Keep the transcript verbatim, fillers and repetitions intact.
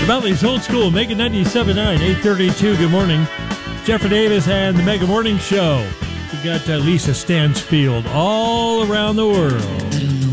Valley's Old School, Mega ninety-seven point nine, eight thirty-two. Good morning. Jeffrey Davis and the Mega Morning Show. We've got uh, Lisa Stansfield all around the world.